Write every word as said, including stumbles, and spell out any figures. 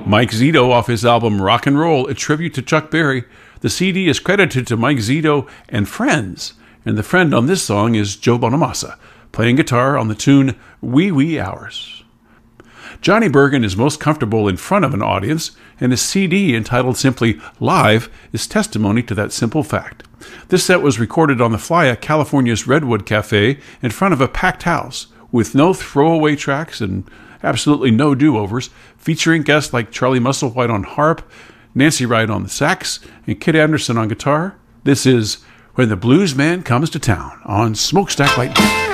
Mike Zito off his album Rock and Roll, a tribute to Chuck Berry. The C D is credited to Mike Zito and friends, and the friend on this song is Joe Bonamassa, playing guitar on the tune Wee Wee Hours. Johnny Bergen is most comfortable in front of an audience, and his C D, entitled simply Live, is testimony to that simple fact. This set was recorded on the fly at California's Redwood Cafe in front of a packed house, with no throwaway tracks and absolutely no do-overs, featuring guests like Charlie Musselwhite on harp, Nancy Wright on the sax, and Kit Anderson on guitar. This is When the Blues Man Comes to Town on Smokestack Lightning.